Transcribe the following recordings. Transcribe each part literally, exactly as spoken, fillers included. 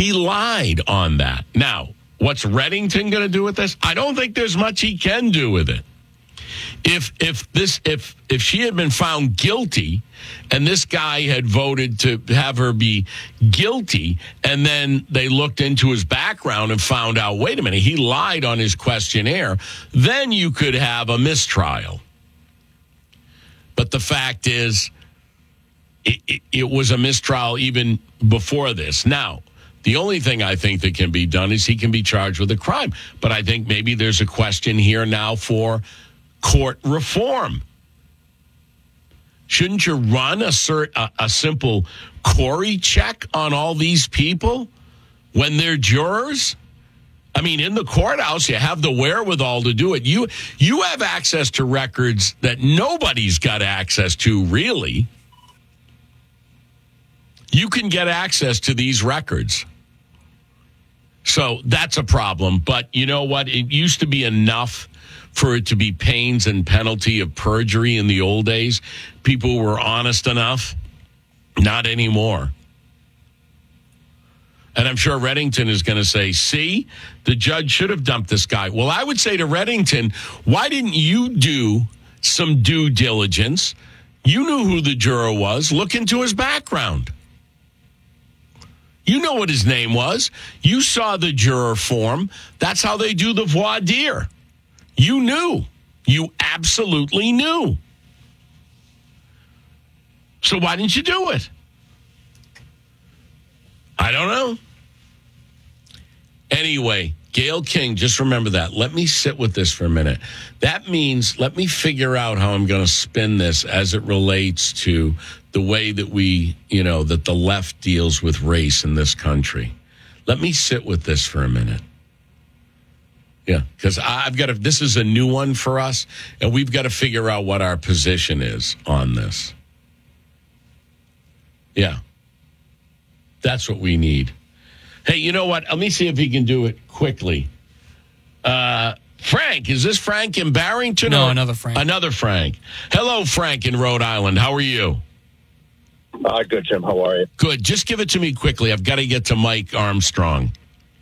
He lied on that. Now, what's Reddington going to do with this? I don't think there's much he can do with it. If if this if if she had been found guilty and this guy had voted to have her be guilty, and then they looked into his background and found out, wait a minute, he lied on his questionnaire, then you could have a mistrial. But the fact is, it, it, it was a mistrial even before this. Now, the only thing I think that can be done is he can be charged with a crime. But I think maybe there's a question here now for court reform. Shouldn't you run a, cert, a, a simple Corey check on all these people when they're jurors? I mean, in the courthouse, you have the wherewithal to do it. You you have access to records that nobody's got access to, really. You can get access to these records. So that's a problem. But you know what? It used to be enough for it to be pains and penalty of perjury in the old days. People were honest enough. Not anymore. And I'm sure Reddington is going to say, see, the judge should have dumped this guy. Well, I would say to Reddington, why didn't you do some due diligence? You knew who the juror was. Look into his background. You know what his name was. You saw the juror form. That's how they do the voir dire. You knew. You absolutely knew. So why didn't you do it? I don't know. Anyway, Gayle King, just remember that. Let me sit with this for a minute. That means let me figure out how I'm going to spin this as it relates to the way that we, you know, that the left deals with race in this country. Let me sit with this for a minute. Yeah, because I've got to, this is a new one for us, and we've got to figure out what our position is on this. Yeah. That's what we need. Hey, you know what? Let me see if he can do it quickly. Uh, Frank, is this Frank in Barrington? No, or another Frank. Another Frank. Hello, Frank in Rhode Island. How are you? Uh, good, Jim. How are you? Good. Just give it to me quickly. I've got to get to Mike Armstrong.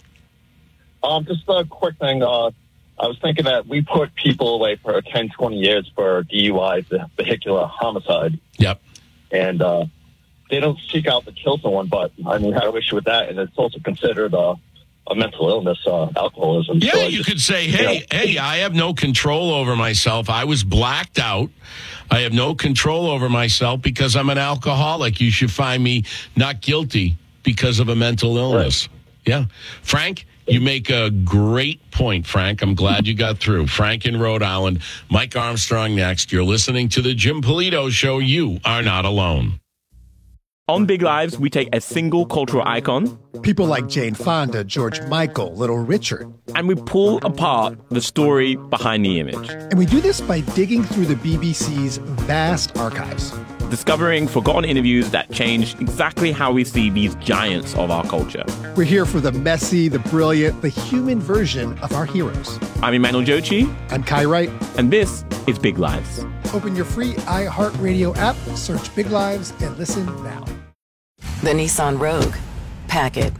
Um, just a quick thing. Uh, I was thinking that we put people away for ten, twenty years for D U I, vehicular homicide. Yep. And uh, they don't seek out to kill someone, but I mean, I have an issue with that. And it's also considered uh, a mental illness, uh, alcoholism. Yeah, so you just, could say, hey, you know, hey, I have no control over myself. I was blacked out. I have no control over myself because I'm an alcoholic. You should find me not guilty because of a mental illness. Right. Yeah. Frank, you make a great point, Frank. I'm glad you got through. Frank in Rhode Island. Mike Armstrong next. You're listening to the Jim Polito Show. You are not alone. On Big Lives, we take a single cultural icon, people like Jane Fonda, George Michael, Little Richard, and we pull apart the story behind the image. And we do this by digging through the B B C's vast archives, discovering forgotten interviews that change exactly how we see these giants of our culture. We're here for the messy, the brilliant, the human version of our heroes. I'm Emmanuel Jochi. I'm Kai Wright. And this is Big Lives. Open your free iHeartRadio app, search Big Lives, and listen now. The Nissan Rogue. Pack it.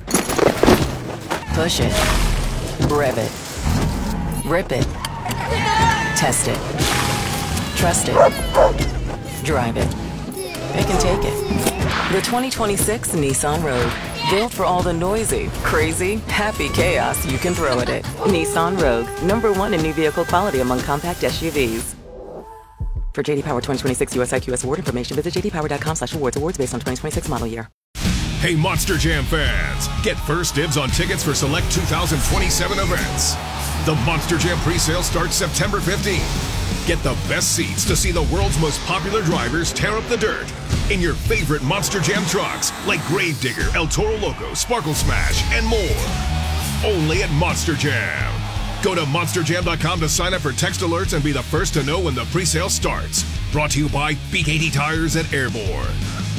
Push it. Rev it. Rip it. Test it. Trust it. Drive it. It can take it. The twenty twenty-six Nissan Rogue. Built for all the noisy, crazy, happy chaos you can throw at it. Nissan Rogue. Number one in new vehicle quality among compact S U Vs. For J D Power twenty twenty-six U S I Q S award information, visit j d power dot com slash awards. Awards based on twenty twenty-six model year. Hey, Monster Jam fans, get first dibs on tickets for select two thousand twenty-seven events. The Monster Jam pre-sale starts September fifteenth. Get the best seats to see the world's most popular drivers tear up the dirt in your favorite Monster Jam trucks like Gravedigger, El Toro Loco, Sparkle Smash, and more. Only at Monster Jam. Go to monster jam dot com to sign up for text alerts and be the first to know when the pre-sale starts. Brought to you by B K T Tires at Airborne.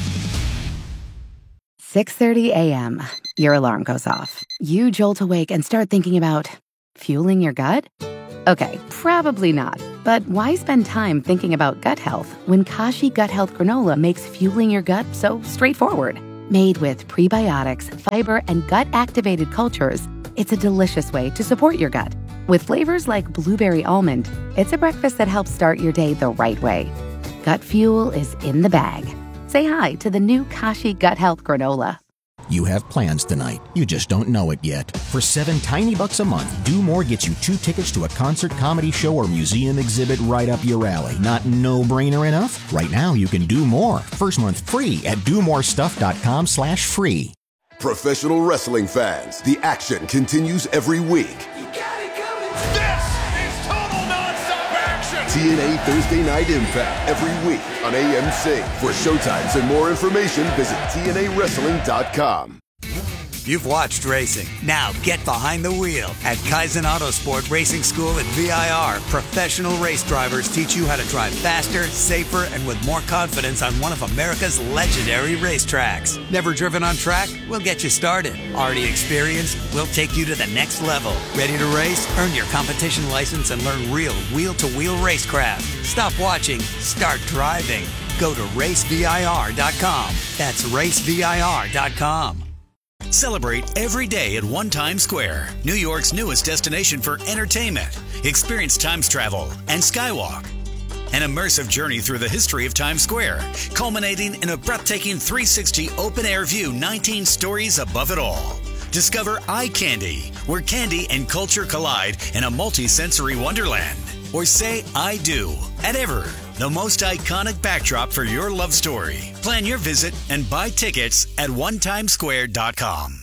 six thirty a.m. Your alarm goes off. You jolt awake and start thinking about fueling your gut? Okay, probably not. But why spend time thinking about gut health when Kashi Gut Health Granola makes fueling your gut so straightforward? Made with prebiotics, fiber, and gut-activated cultures, it's a delicious way to support your gut. With flavors like blueberry almond, it's a breakfast that helps start your day the right way. Gut Fuel is in the bag. Say hi to the new Kashi Gut Health Granola. You have plans tonight. You just don't know it yet. For seven tiny bucks a month, Do More gets you two tickets to a concert, comedy show, or museum exhibit right up your alley. Not no-brainer enough? Right now, you can do more. First month free at do more stuff dot com slash free. Professional wrestling fans, the action continues every week. You got it coming. This is total nonstop action. T N A Thursday Night Impact every week on A M C. For showtimes and more information, visit T N A wrestling dot com. You've watched racing. Now get behind the wheel. At Kaizen Autosport Racing School at V I R, professional race drivers teach you how to drive faster, safer, and with more confidence on one of America's legendary racetracks. Never driven on track? We'll get you started. Already experienced? We'll take you to the next level. Ready to race? Earn your competition license and learn real wheel-to-wheel racecraft. Stop watching. Start driving. Go to race V I R dot com. That's race V I R dot com. Celebrate every day at One Times Square, New York's newest destination for entertainment. Experience Times Travel and Skywalk. An immersive journey through the history of Times Square, culminating in a breathtaking three sixty open-air view, nineteen stories above it all. Discover Eye Candy, where candy and culture collide in a multi-sensory wonderland. Or say I do at Ever, the most iconic backdrop for your love story. Plan your visit and buy tickets at one times square dot com.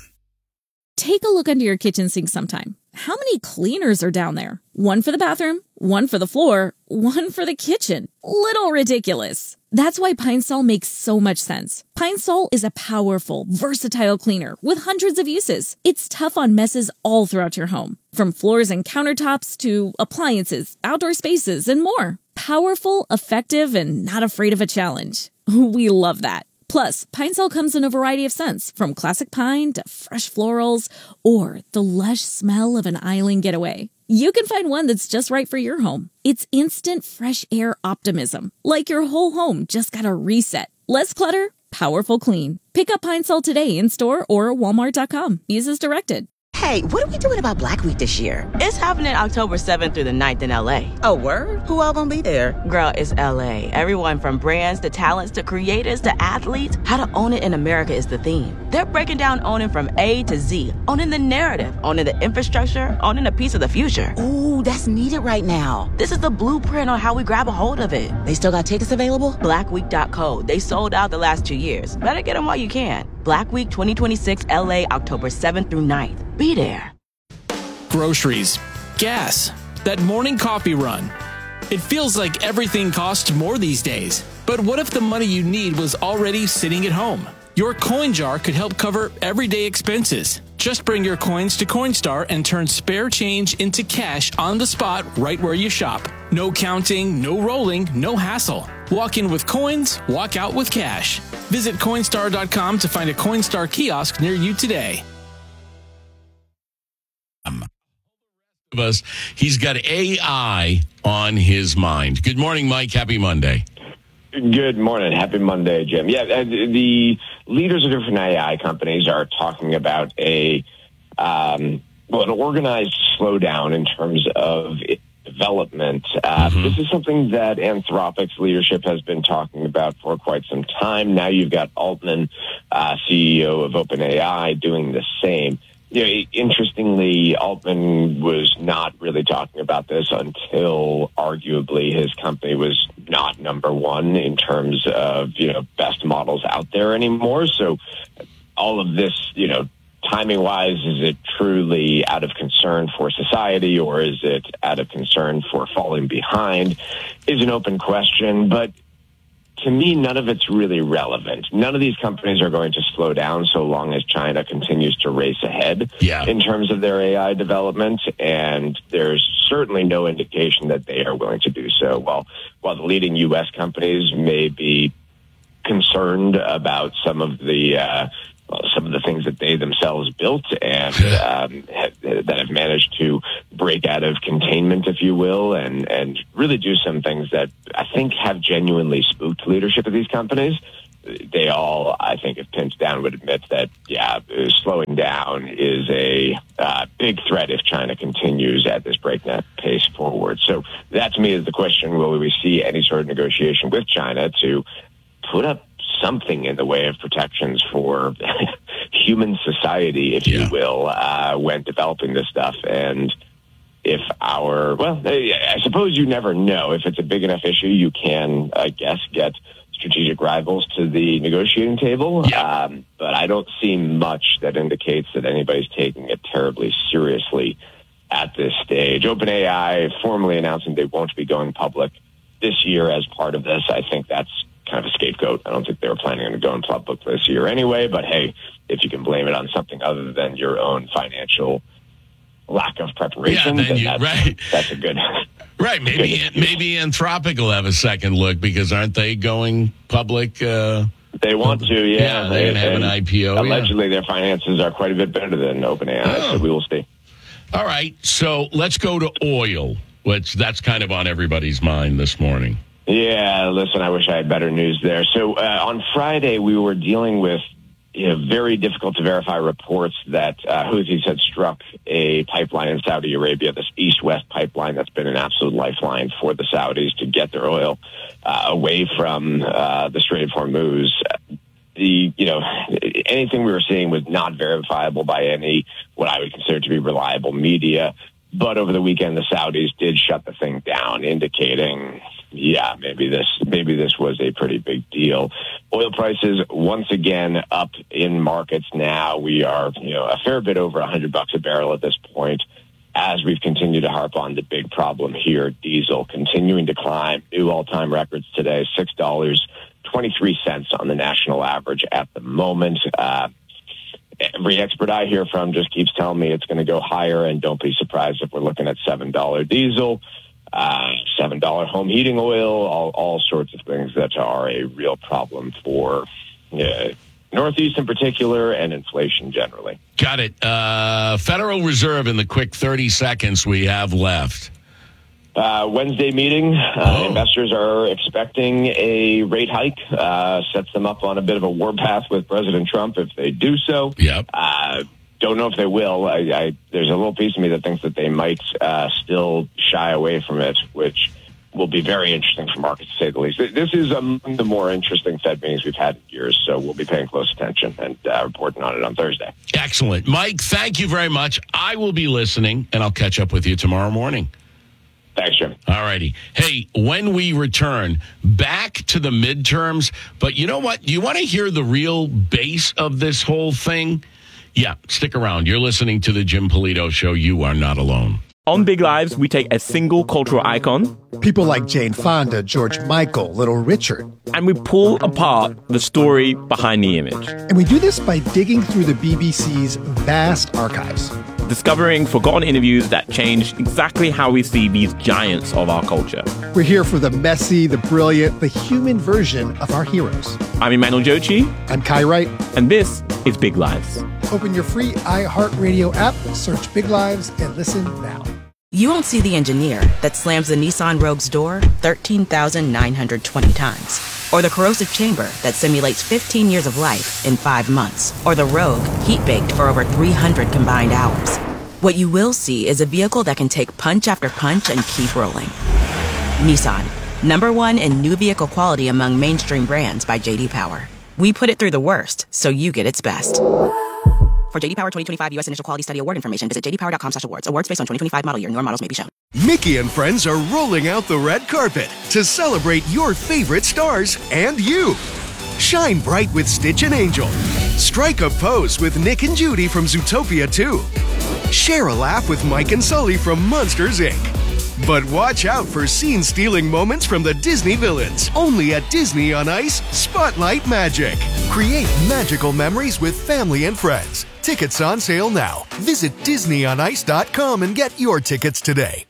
Take a look under your kitchen sink sometime. How many cleaners are down there? One for the bathroom, one for the floor, one for the kitchen. Little ridiculous. That's why Pine Sol makes so much sense. Pine Sol is a powerful, versatile cleaner with hundreds of uses. It's tough on messes all throughout your home, from floors and countertops to appliances, outdoor spaces, and more. Powerful, effective, and not afraid of a challenge. We love that. Plus, Pine Sol comes in a variety of scents, from classic pine to fresh florals, or the lush smell of an island getaway. You can find one that's just right for your home. It's instant fresh air optimism, like your whole home just got a reset. Less clutter, powerful clean. Pick up Pine Sol today in store or walmart dot com. Use as directed. Hey, what are we doing about Black Week this year? It's happening October seventh through the ninth in L A. Oh, word? Who all gonna be there? Girl, it's L A. Everyone from brands to talents to creators to athletes. How to own it in America is the theme. They're breaking down owning from A to Z. Owning the narrative, owning the infrastructure, owning a piece of the future. Ooh, that's needed right now. This is the blueprint on how we grab a hold of it. They still got tickets available? black week dot co. They sold out the last two years. Better get them while you can. Black Week twenty twenty-six L A, October seventh through ninth. Be there. Groceries, gas, that morning coffee run. It feels like everything costs more these days. But what if the money you need was already sitting at home? Your coin jar could help cover everyday expenses. Just bring your coins to Coinstar and turn spare change into cash on the spot right where you shop. No counting, no rolling, no hassle. Walk in with coins, walk out with cash. Visit Coinstar dot com to find a Coinstar kiosk near you today. Of us, he's got A I on his mind. Good morning, Mike. Happy Monday. Good morning. Happy Monday, Jim. Yeah, the leaders of different A I companies are talking about a um, well, an organized slowdown in terms of development. Uh, mm-hmm. This is something that Anthropic's leadership has been talking about for quite some time. Now you've got Altman, uh, C E O of OpenAI, doing the same. You know, interestingly, Altman was not really talking about this until arguably his company was not number one in terms of, you know, best models out there anymore. So all of this, you know, timing wise, is it truly out of concern for society or is it out of concern for falling behind is an open question. But to me, none of it's really relevant. None of these companies are going to slow down so long as China continues to race ahead yeah. in terms of their A I development, and there's certainly no indication that they are willing to do so. While, while the leading U S companies may be concerned about some of the uh, well, some of the things that they themselves built and um, have, that have managed to break out of containment, if you will, and, and really do some things that I think have genuinely spooked leadership of these companies. they all, I think, if pinned down, would admit that, yeah, slowing down is a uh, big threat if China continues at this breakneck pace forward. So that, to me, is the question. Will we see any sort of negotiation with China to put up something in the way of protections for human society, if yeah. you will, uh, when developing this stuff? And if our, well, I suppose you never know. If it's a big enough issue, you can, I guess, get strategic rivals to the negotiating table. Yeah. Um, but I don't see much that indicates that anybody's taking it terribly seriously at this stage. OpenAI formally announcing they won't be going public this year as part of this. I think that's kind of a scapegoat. I don't think they were planning on going public this year anyway, but hey, if you can blame it on something other than your own financial lack of preparation, yeah, then then you, that's, right. that's a good... Right, maybe maybe Anthropic will have a second look because aren't they going public? Uh, they want to, yeah. Yeah, they're going to have an I P O. Allegedly, yeah. their finances are quite a bit better than OpenAI, oh. so we will see. All right, so let's go to oil, which that's kind of on everybody's mind this morning. Yeah, listen, I wish I had better news there. So uh, on Friday, we were dealing with you know, very difficult to verify reports that uh, Houthis had struck a pipeline in Saudi Arabia, this east-west pipeline that's been an absolute lifeline for the Saudis to get their oil uh, away from uh, the Strait of Hormuz. The, you know, anything we were seeing was not verifiable by any what I would consider to be reliable media. But over the weekend, the Saudis did shut the thing down, indicating, yeah, maybe this maybe this was a pretty big deal. Oil prices once again up in markets now. We are, you know, a fair bit over one hundred bucks a barrel at this point. As we've continued to harp on the big problem here, diesel continuing to climb, new all-time records today, six dollars and twenty-three cents on the national average at the moment. Uh, Every expert I hear from just keeps telling me it's going to go higher, and don't be surprised if we're looking at seven dollars diesel, uh, seven dollars home heating oil, all, all sorts of things that are a real problem for uh, Northeast in particular and inflation generally. Got it. Uh, Federal Reserve in the quick thirty seconds we have left. Uh, Wednesday meeting, uh, oh. investors are expecting a rate hike, uh, sets them up on a bit of a warpath with President Trump if they do so. Yep. Uh, don't know if they will. I, I, there's a little piece of me that thinks that they might uh, still shy away from it, which will be very interesting for markets, to say the least. This is among the more interesting Fed meetings we've had in years, so we'll be paying close attention and uh, reporting on it on Thursday. Excellent. Mike, thank you very much. I will be listening, and I'll catch up with you tomorrow morning. Thanks, Jim. All righty. Hey, when we return, back to the midterms. But you know what? You want to hear the real base of this whole thing? Yeah, stick around. You're listening to the Jim Polito Show. You are not alone. On Big Lives, we take a single cultural icon. People like Jane Fonda, George Michael, Little Richard. And we pull apart the story behind the image. And we do this by digging through the B B C's vast archives. Discovering forgotten interviews that changed exactly how we see these giants of our culture. We're here for the messy, the brilliant, the human version of our heroes. I'm Emmanuel Jochi. I'm Kai Wright. And this is Big Lives. Open your free iHeartRadio app, search Big Lives, and listen now. You won't see the engineer that slams the Nissan Rogue's door thirteen thousand nine hundred twenty times. Or the corrosive chamber that simulates fifteen years of life in five months. Or the Rogue heat-baked for over three hundred combined hours. What you will see is a vehicle that can take punch after punch and keep rolling. Nissan, number one in new vehicle quality among mainstream brands by J D Power. We put it through the worst, so you get its best. For J D Power twenty twenty-five U S Initial Quality Study Award information, visit j d power dot com slash awards. Awards based on twenty twenty-five model year. Newer models may be shown. Mickey and friends are rolling out the red carpet to celebrate your favorite stars and you. Shine bright with Stitch and Angel. Strike a pose with Nick and Judy from Zootopia two. Share a laugh with Mike and Sully from Monsters, Incorporated. But watch out for scene-stealing moments from the Disney villains. Only at Disney on Ice Spotlight Magic. Create magical memories with family and friends. Tickets on sale now. Visit disney on ice dot com and get your tickets today.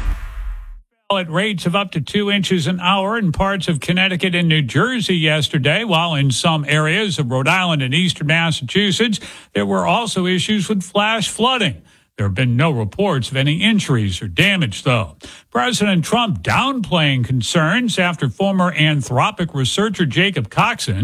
At rates of up to two inches an hour in parts of Connecticut and New Jersey yesterday, while in some areas of Rhode Island and eastern Massachusetts, there were also issues with flash flooding. There have been no reports of any injuries or damage, though. President Trump downplaying concerns after former Anthropic researcher Jacob Coxon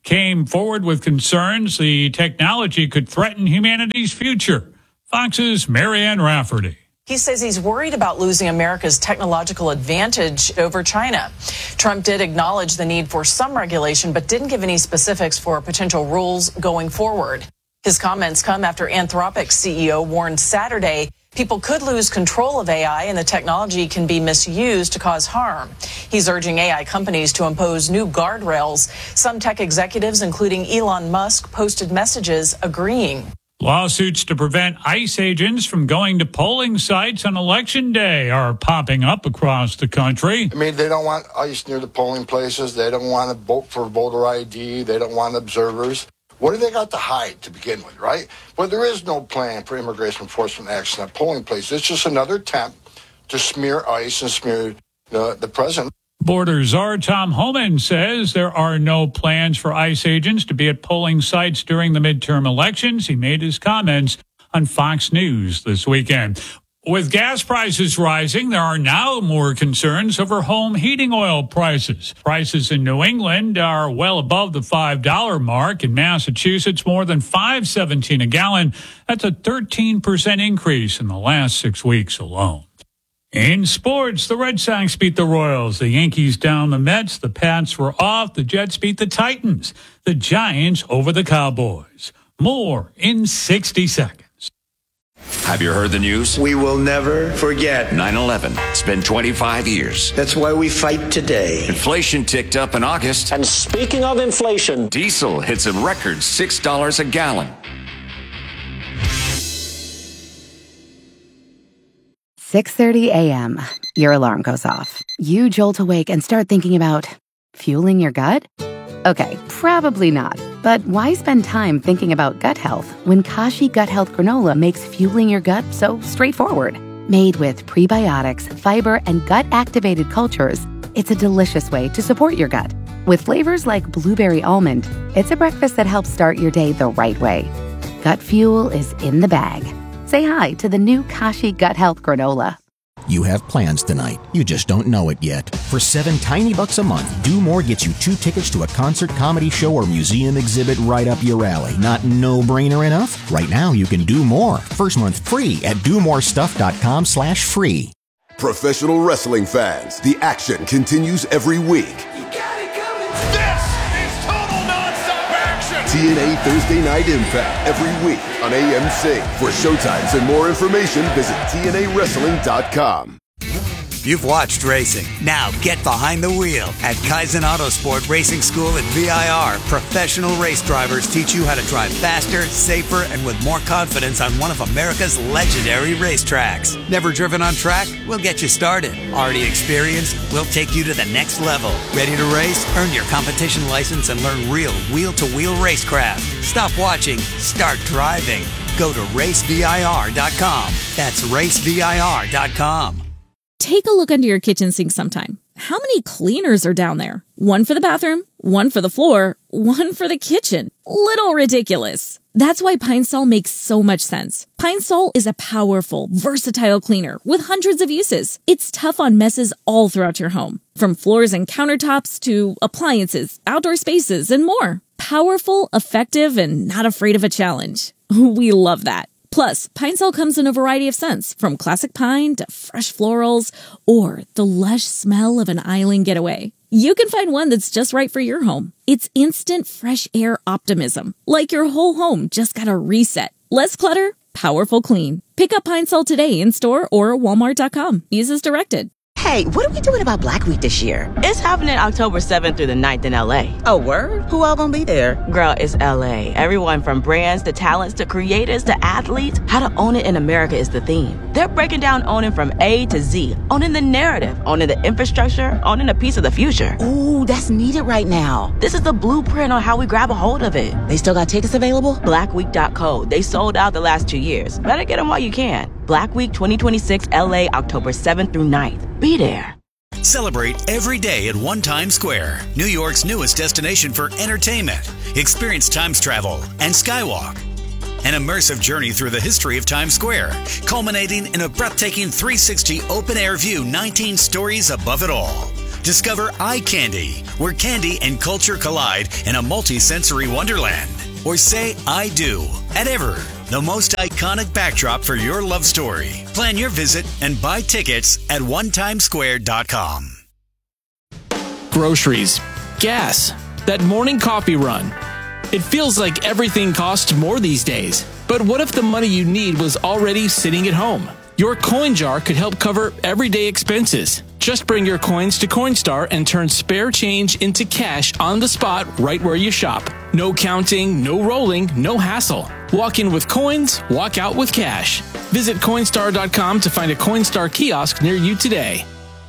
came forward with concerns the technology could threaten humanity's future. Fox's Marianne Rafferty. He says he's worried about losing America's technological advantage over China. Trump did acknowledge the need for some regulation, but didn't give any specifics for potential rules going forward. His comments come after Anthropic's C E O warned Saturday people could lose control of A I and the technology can be misused to cause harm. He's urging A I companies to impose new guardrails. Some tech executives, including Elon Musk, posted messages agreeing. Lawsuits to prevent ICE agents from going to polling sites on Election Day are popping up across the country. I mean, they don't want ICE near the polling places. They don't want to vote for voter I D. They don't want observers. What do they got to hide to begin with, right? Well, there is no plan for immigration enforcement action at polling places. It's just another attempt to smear ICE and smear the, the president. Border czar Tom Homan says there are no plans for ICE agents to be at polling sites during the midterm elections. He made his comments on Fox News this weekend. With gas prices rising, there are now more concerns over home heating oil prices. Prices in New England are well above the five dollar mark. In Massachusetts, more than five dollars and seventeen cents a gallon. That's a thirteen percent increase in the last six weeks alone. In sports, the Red Sox beat the Royals. The Yankees down the Mets. The Pats were off. The Jets beat the Titans. The Giants over the Cowboys. More in sixty seconds. Have you heard the news? We will never forget nine eleven. It's been twenty-five years. That's why we fight today. Inflation ticked up in August. And speaking of inflation, diesel hits a record six dollars a gallon. six thirty a.m. Your alarm goes off. You jolt awake and start thinking about fueling your gut? Okay, probably not. But why spend time thinking about gut health when Kashi Gut Health Granola makes fueling your gut so straightforward? Made with prebiotics, fiber, and gut-activated cultures, it's a delicious way to support your gut. With flavors like blueberry almond, it's a breakfast that helps start your day the right way. Gut fuel is in the bag. Say hi to the new Kashi Gut Health Granola. You have plans tonight. You just don't know it yet. For seven tiny bucks a month, Do More gets you two tickets to a concert, comedy show, or museum exhibit right up your alley. Not no-brainer enough? Right now, you can do more. First month free at do more stuff dot com slash free. Professional wrestling fans, the action continues every week. This is total nonstop action. T N A Thursday Night Impact every week on A M C. For showtimes and more information, visit T N A wrestling dot com. You've watched racing. Now get behind the wheel. At Kaizen Autosport Racing School at V I R, professional race drivers teach you how to drive faster, safer, and with more confidence on one of America's legendary racetracks. Never driven on track? We'll get you started. Already experienced? We'll take you to the next level. Ready to race? Earn your competition license and learn real wheel-to-wheel racecraft. Stop watching. Start driving. Go to race V I R dot com. That's race V I R dot com. Take a look under your kitchen sink sometime. How many cleaners are down there? One for the bathroom, one for the floor, one for the kitchen. Little ridiculous. That's why Pine Sol makes so much sense. Pine Sol is a powerful, versatile cleaner with hundreds of uses. It's tough on messes all throughout your home, from floors and countertops to appliances, outdoor spaces, and more. Powerful, effective, and not afraid of a challenge. We love that. Plus, Pine Sol comes in a variety of scents, from classic pine to fresh florals or the lush smell of an island getaway. You can find one that's just right for your home. It's instant fresh air optimism, like your whole home just got a reset. Less clutter, powerful clean. Pick up Pine Sol today in store or walmart dot com. Use as directed. Hey, what are we doing about Black Week this year? It's happening October seventh through the ninth in L A. Oh, word? Who all gonna be there? Girl, it's L A. Everyone from brands to talents to creators to athletes, how to own it in America is the theme. They're breaking down owning from A to Z, owning the narrative, owning the infrastructure, owning a piece of the future. Ooh, that's needed right now. This is the blueprint on how we grab a hold of it. They still got tickets available? black week dot co. They sold out the last two years. Better get them while you can. Black Week twenty twenty-six L A, October seventh through ninth. Be there. Celebrate every day at One Times Square, New York's newest destination for entertainment. Experience Times travel and Skywalk. An immersive journey through the history of Times Square, culminating in a breathtaking three sixty open-air view nineteen stories above it all. Discover Eye Candy, where candy and culture collide in a multi-sensory wonderland. Or say I do at Ever, the most iconic backdrop for your love story. Plan your visit and buy tickets at one time square dot com. Groceries, gas, that morning coffee run. It feels like everything costs more these days. But what if the money you need was already sitting at home? Your coin jar could help cover everyday expenses. Just bring your coins to Coinstar and turn spare change into cash on the spot right where you shop. No counting, no rolling, no hassle. Walk in with coins, walk out with cash. Visit Coinstar dot com to find a Coinstar kiosk near you today.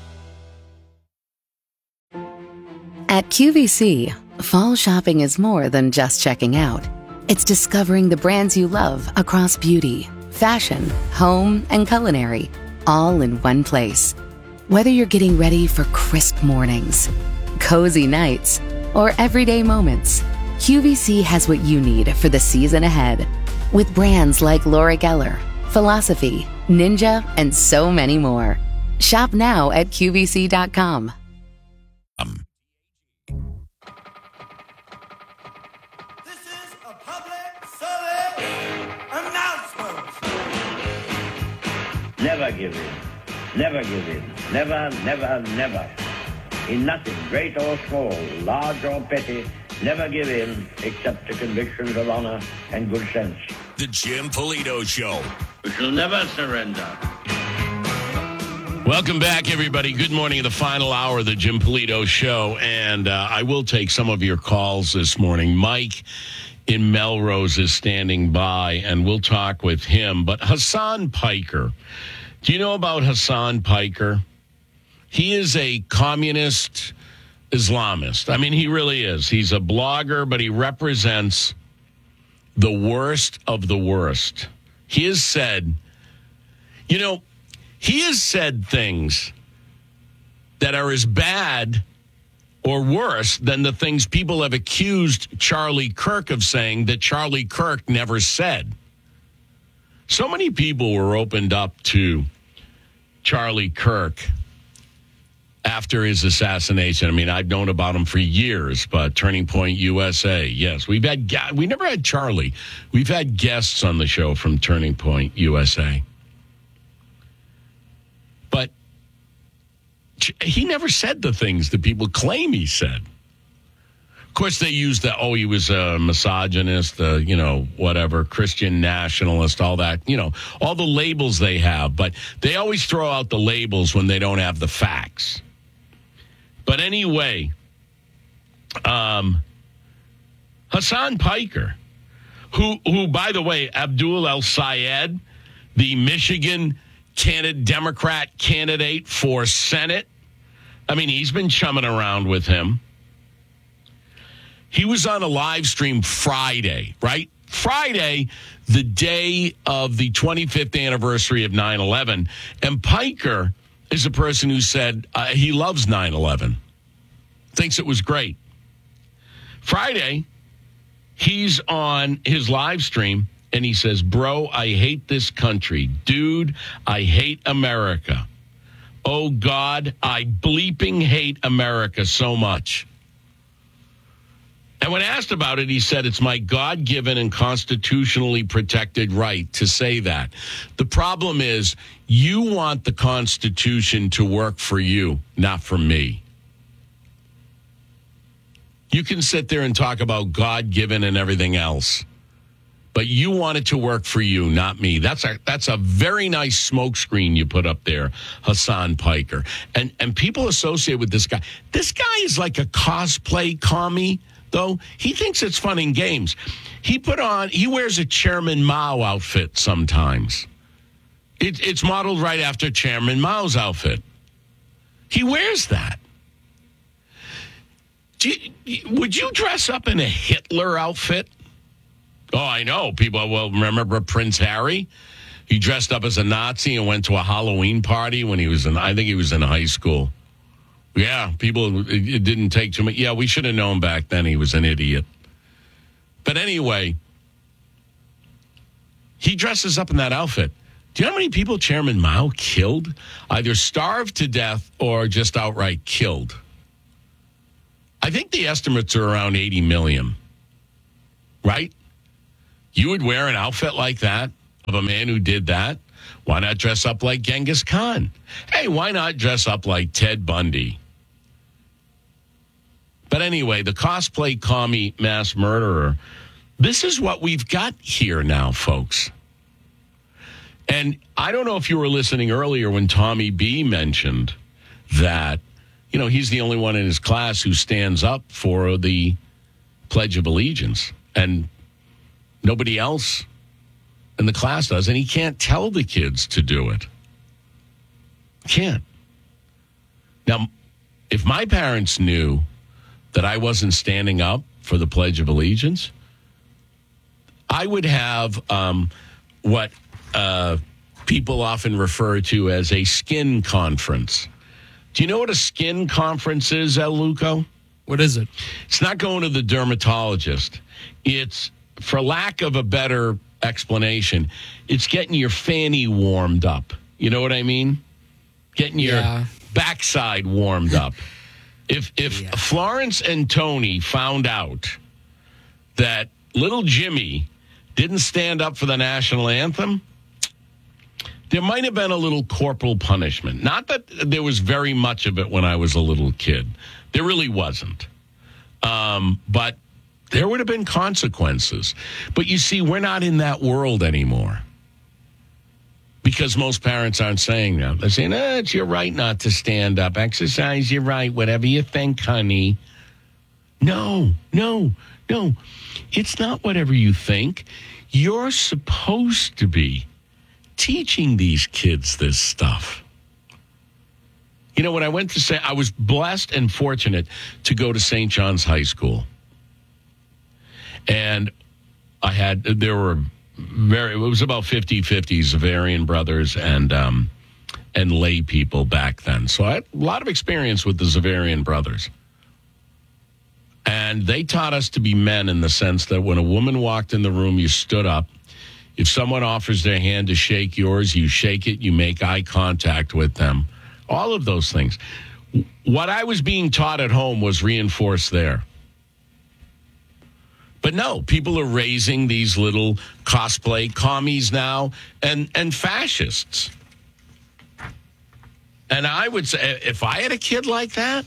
At Q V C, fall shopping is more than just checking out. It's discovering the brands you love across beauty, fashion, home, and culinary, all in one place. Whether you're getting ready for crisp mornings, cozy nights, or everyday moments, Q V C has what you need for the season ahead. With brands like Laura Geller, Philosophy, Ninja, and so many more. Shop now at Q V C dot com. Um. Never give in. Never give in. Never, never, never. In nothing, great or small, large or petty, never give in except to convictions of honor and good sense. The Jim Polito Show. We shall never surrender. Welcome back, everybody. Good morning. The final hour of the Jim Polito Show. And uh, I will take some of your calls this morning. Mike in Melrose is standing by, and we'll talk with him. But Hassan Piker, do you know about Hassan Piker? He is a communist Islamist. I mean, he really is. He's a blogger, but he represents the worst of the worst. He has said, you know, he has said things that are as bad or worse than the things people have accused Charlie Kirk of saying that Charlie Kirk never said. So many people were opened up to Charlie Kirk after his assassination. I mean, I've known about him for years, but Turning Point U S A, yes. We've had, we never had Charlie. We've had guests on the show from Turning Point U S A. But he never said the things that people claim he said. Of course, they used that, oh, he was a misogynist, uh, you know, whatever, Christian nationalist, all that, you know, all the labels they have. But they always throw out the labels when they don't have the facts. But anyway, um, Hassan Piker, who, who, by the way, Abdul El-Sayed, the Michigan candidate, Democrat candidate for Senate, I mean, he's been chumming around with him. He was on a live stream Friday, right? Friday, the day of the twenty-fifth anniversary of nine eleven. And Piker is a person who said uh, he loves nine eleven, thinks it was great. Friday, he's on his live stream, and he says, bro, I hate this country. Dude, I hate America. Oh, God, I bleeping hate America so much. And when asked about it, he said, it's my God-given and constitutionally protected right to say that. The problem is you want the Constitution to work for you, not for me. You can sit there and talk about God-given and everything else, but you want it to work for you, not me. That's a that's a very nice smokescreen you put up there, Hassan Piker. And and people associate with this guy. This guy is like a cosplay commie, though. He thinks it's fun and games. He put on, he wears a Chairman Mao outfit sometimes. It, it's modeled right after Chairman Mao's outfit. He wears that. Do you, would you dress up in a Hitler outfit? Oh, I know. People, well, remember Prince Harry? He dressed up as a Nazi and went to a Halloween party when he was in, I think he was in high school. Yeah, people, it, it didn't take too much. Yeah, we should have known back then he was an idiot. But anyway, he dresses up in that outfit. Do you know how many people Chairman Mao killed? Either starved to death or just outright killed. I think the estimates are around eighty million, right? You would wear an outfit like that of a man who did that? Why not dress up like Genghis Khan? Hey, why not dress up like Ted Bundy? But anyway, the cosplay commie mass murderer, this is what we've got here now, folks. And I don't know if you were listening earlier when Tommy B mentioned that, you know, he's the only one in his class who stands up for the Pledge of Allegiance. And nobody else in the class does. And he can't tell the kids to do it. Can't. Now, if my parents knew that I wasn't standing up for the Pledge of Allegiance, I would have um, what uh, people often refer to as a skin conference. Do you know what a skin conference is, El Luco? What is it? It's not going to the dermatologist. It's, for lack of a better explanation, it's getting your fanny warmed up. You know what I mean? Getting your Yeah. backside warmed up. If if Yeah. Florence and Tony found out that little Jimmy didn't stand up for the national anthem, there might have been a little corporal punishment. Not that there was very much of it when I was a little kid. There really wasn't. Um, but there would have been consequences. But you see, we're not in that world anymore. Because most parents aren't saying that. They're saying, eh, it's your right not to stand up. Exercise your right, whatever you think, honey. No, no, no. It's not whatever you think. You're supposed to be teaching these kids this stuff. You know, when I went to say, I was blessed and fortunate to go to Saint John's High School. And I had, there were very, it was about fifty-fifty Zavarian brothers and um, and lay people back then. So I had a lot of experience with the Zavarian brothers. And they taught us to be men in the sense that when a woman walked in the room, you stood up. If someone offers their hand to shake yours, you shake it, you make eye contact with them. All of those things. What I was being taught at home was reinforced there. But no, people are raising these little cosplay commies now and, and fascists. And I would say, if I had a kid like that,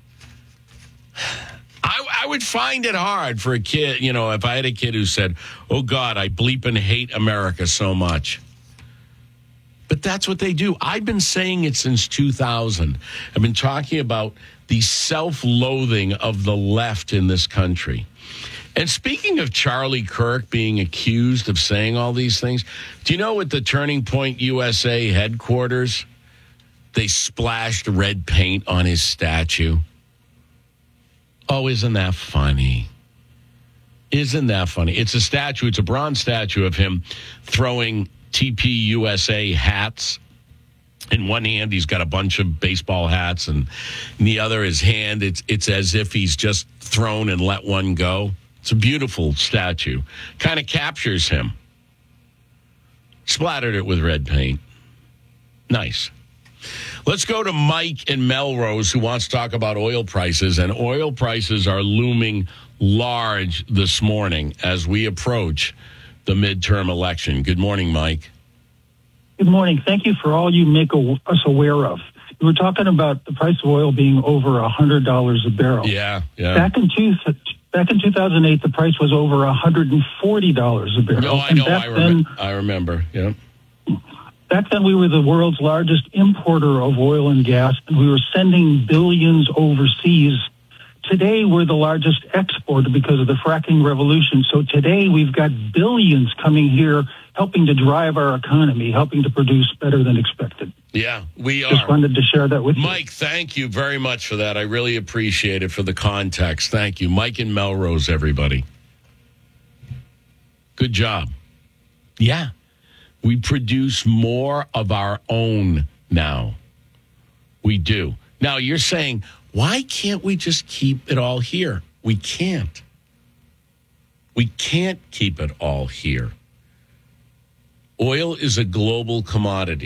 I, I would find it hard for a kid, you know, if I had a kid who said, oh, God, I bleep and hate America so much. But that's what they do. I've been saying it since two thousand. I've been talking about the self-loathing of the left in this country. And speaking of Charlie Kirk being accused of saying all these things, do you know at the Turning Point U S A headquarters, they splashed red paint on his statue? Oh, isn't that funny? Isn't that funny? It's a statue. It's a bronze statue of him throwing T P U S A hats. In one hand, he's got a bunch of baseball hats, and in the other, his hand, it's it's as if he's just thrown and let one go. It's a beautiful statue. Kind of captures him. Splattered it with red paint. Nice. Let's go to Mike in Melrose, who wants to talk about oil prices. And oil prices are looming large this morning as we approach the midterm election. Good morning, Mike. Good morning. Thank you for all you make us aware of. You were talking about the price of oil being over one hundred dollars a barrel. Yeah, yeah. Back in, two, back in two thousand eight, the price was over one hundred forty dollars a barrel. No, I And know. back I, then, rem- I remember. Yeah. Back then, we were the world's largest importer of oil and gas, and we were sending billions overseas. Today, we're the largest exporter because of the fracking revolution. So today, we've got billions coming here, helping to drive our economy, helping to produce better than expected. Yeah, we are. Just wanted to share that with you. Mike, thank you very much for that. I really appreciate it for the context. Thank you. Mike in Melrose, everybody. Good job. Yeah. We produce more of our own now. We do. Now, you're saying, why can't we just keep it all here? We can't. We can't keep it all here. Oil is a global commodity.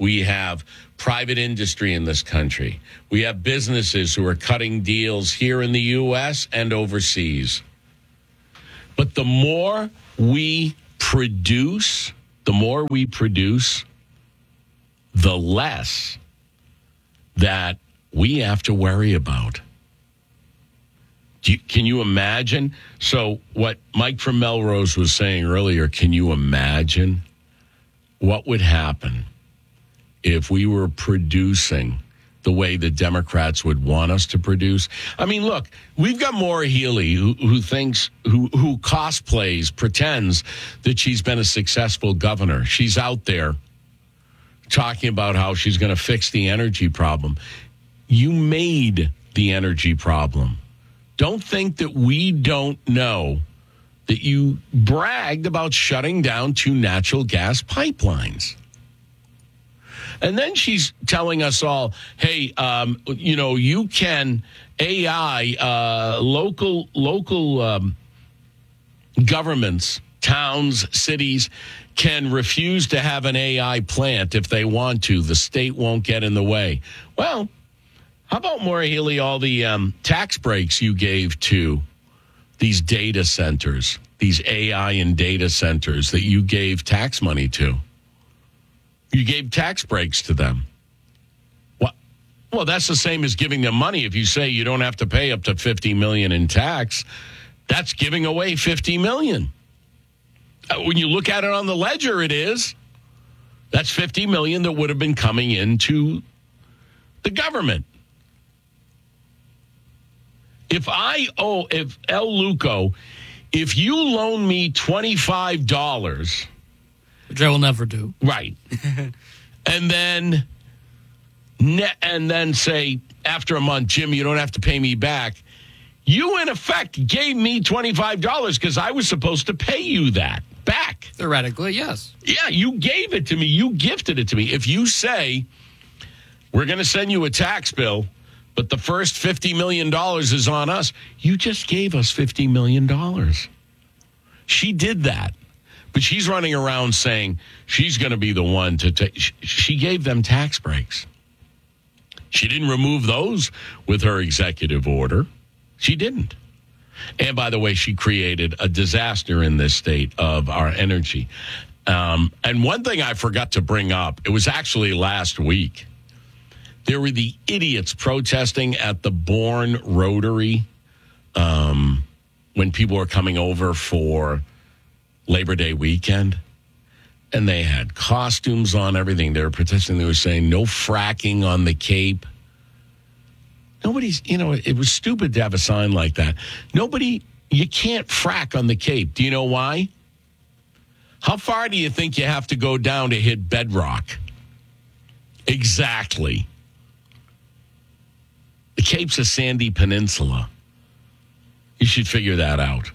We have private industry in this country. We have businesses who are cutting deals here in the U S and overseas. But the more we produce, the more we produce, the less that we have to worry about. Do you, can you imagine? So what Mike from Melrose was saying earlier, can you imagine what would happen if we were producing the way the Democrats would want us to produce? I mean, look, we've got Maura Healey who, who thinks, who, who cosplays, pretends that she's been a successful governor. She's out there talking about how she's going to fix the energy problem. You made the energy problem. Don't think that we don't know that you bragged about shutting down two natural gas pipelines. And then she's telling us all, hey, um, you know, you can A I, uh, local, local um, governments, towns, cities can refuse to have an A I plant if they want to. The state won't get in the way. Well, how about, Maura Healey, all the um, tax breaks you gave to these data centers, these A I and data centers that you gave tax money to? You gave tax breaks to them. Well, well, that's the same as giving them money. If you say you don't have to pay up to fifty million dollars in tax, that's giving away fifty million dollars. Uh, when you look at it on the ledger, it is. That's fifty million dollars that would have been coming into the government. If I owe, if El Luco, if you loan me twenty-five dollars, which I will never do, right, and then and then say after a month, Jim, you don't have to pay me back. You in effect gave me twenty-five dollars because I was supposed to pay you that back. Theoretically, yes. Yeah, you gave it to me. You gifted it to me. If you say we're going to send you a tax bill, but the first fifty million dollars is on us, you just gave us fifty million dollars. She did that. But she's running around saying she's going to be the one to take. She gave them tax breaks. She didn't remove those with her executive order. She didn't. And by the way, she created a disaster in this state of our energy. Um, and one thing I forgot to bring up, it was actually last week. There were the idiots protesting at the Bourne Rotary um, when people were coming over for Labor Day weekend. And they had costumes on, everything. They were protesting. They were saying no fracking on the Cape. Nobody's, you know, it was stupid to have a sign like that. Nobody, you can't frack on the Cape. Do you know why? How far do you think you have to go down to hit bedrock? Exactly. The Cape's a sandy peninsula. You should figure that out.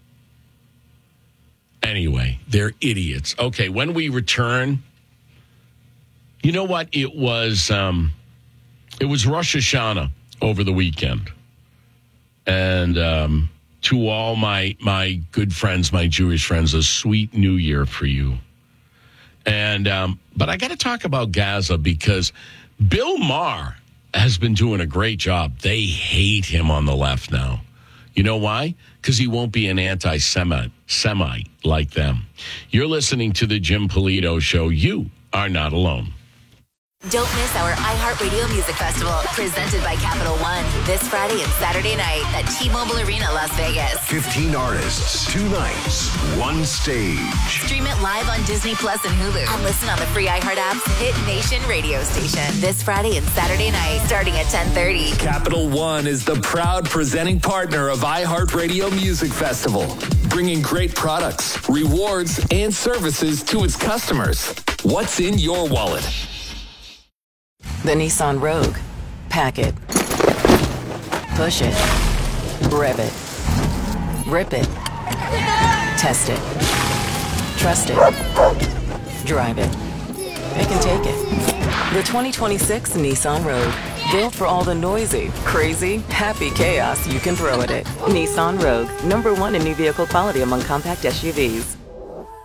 Anyway, they're idiots. Okay, when we return, you know what? It was um, it was Rosh Hashanah over the weekend. And um, to all my my good friends, my Jewish friends, a sweet new year for you. And um, but I got to talk about Gaza because Bill Maher has been doing a great job. They hate him on the left now. You know why? Because he won't be an anti-Semite Semite like them. You're listening to the Jim Polito Show. You are not alone. Don't miss our iHeartRadio Music Festival, presented by Capital One, this Friday and Saturday night at T-Mobile Arena, Las Vegas. fifteen artists, two nights, one stage. Stream it live on Disney Plus and Hulu. And listen on the free iHeart app's Hit Nation radio station. This Friday and Saturday night, starting at ten thirty. Capital One is the proud presenting partner of iHeartRadio Music Festival, bringing great products, rewards, and services to its customers. What's in your wallet? The Nissan Rogue. Pack it. Push it. Rev it. Rip it. Test it. Trust it. Drive it. Pick and take it. The twenty twenty-six Nissan Rogue. Built for all the noisy, crazy, happy chaos you can throw at it. Nissan Rogue. Number one in new vehicle quality among compact S U Vs.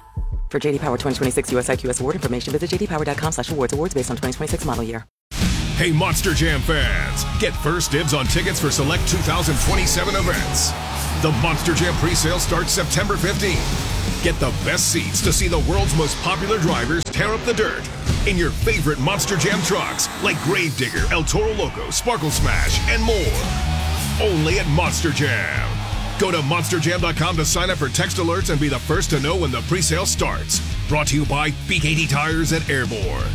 For J D Power twenty twenty-six U S I Q S award information, visit j d power dot com slash awards. Awards based on twenty twenty-six model year. Hey, Monster Jam fans, get first dibs on tickets for select two thousand twenty-seven events. The Monster Jam presale starts September fifteenth. Get the best seats to see the world's most popular drivers tear up the dirt in your favorite Monster Jam trucks like Gravedigger, El Toro Loco, Sparkle Smash, and more. Only at Monster Jam. Go to monster jam dot com to sign up for text alerts and be the first to know when the presale starts. Brought to you by B K T Tires at Airborne.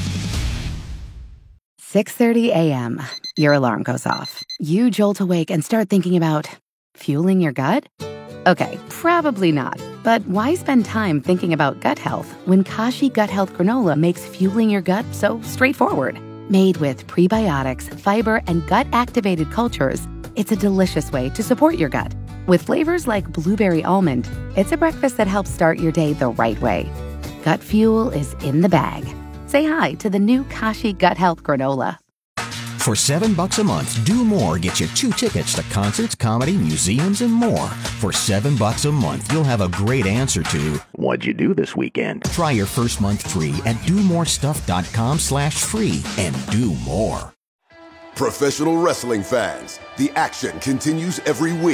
six thirty a.m. Your alarm goes off. You jolt awake and start thinking about fueling your gut? Okay, probably not. But why spend time thinking about gut health when Kashi Gut Health Granola makes fueling your gut so straightforward? Made with prebiotics, fiber, and gut-activated cultures, it's a delicious way to support your gut. With flavors like blueberry almond, it's a breakfast that helps start your day the right way. Gut fuel is in the bag. Say hi to the new Kashi Gut Health Granola. For seven bucks a month, Do More gets you two tickets to concerts, comedy, museums, and more. For seven bucks a month, you'll have a great answer to what'd you do this weekend? Try your first month free at do more stuff dot com slash free and do more. Professional wrestling fans, the action continues every week.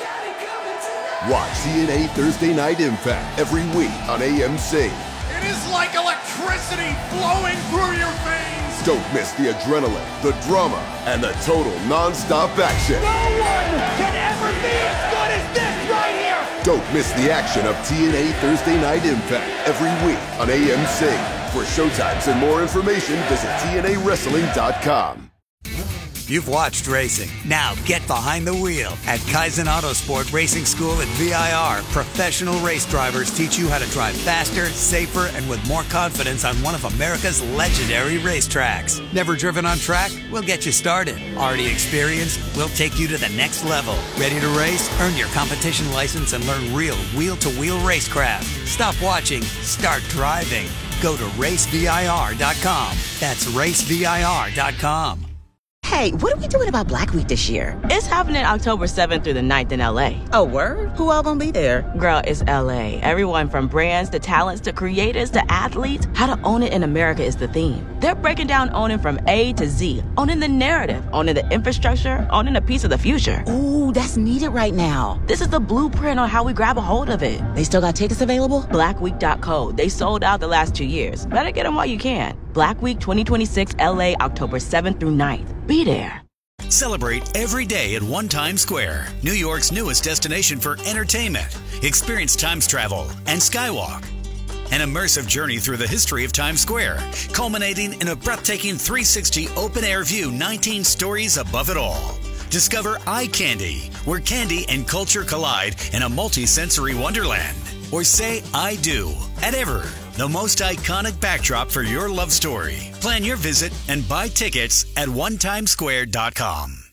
Watch T N A Thursday Night Impact every week on A M C. It is like electricity flowing through your veins. Don't miss the adrenaline, the drama, and the total non-stop action. No one can ever be as good as this right here. Don't miss the action of T N A Thursday Night Impact every week on A M C. For showtimes and more information, visit T N A wrestling dot com. You've watched racing. Now get behind the wheel. At Kaizen Autosport Racing School at V I R, professional race drivers teach you how to drive faster, safer, and with more confidence on one of America's legendary racetracks. Never driven on track? We'll get you started. Already experienced? We'll take you to the next level. Ready to race? Earn your competition license and learn real wheel-to-wheel racecraft. Stop watching. Start driving. Go to race V I R dot com. That's race V I R dot com. Hey, what are we doing about Black Week this year? It's happening October seventh through the ninth in L A. Oh, word? Who all gonna be there? Girl, it's L A. Everyone from brands to talents to creators to athletes, how to own it in America is the theme. They're breaking down owning from A to Z, owning the narrative, owning the infrastructure, owning a piece of the future. Ooh, that's needed right now. This is the blueprint on how we grab a hold of it. They still got tickets available? black week dot co. They sold out the last two years. Better get them while you can. Black Week twenty twenty-six L A, October seventh through ninth. Be there. Celebrate every day at One Times Square, New York's newest destination for entertainment. Experience Times Travel and Skywalk. An immersive journey through the history of Times Square, culminating in a breathtaking three sixty open-air view nineteen stories above it all. Discover Eye Candy, where candy and culture collide in a multi-sensory wonderland. Or say I do at Ever, the most iconic backdrop for your love story. Plan your visit and buy tickets at one times square dot com.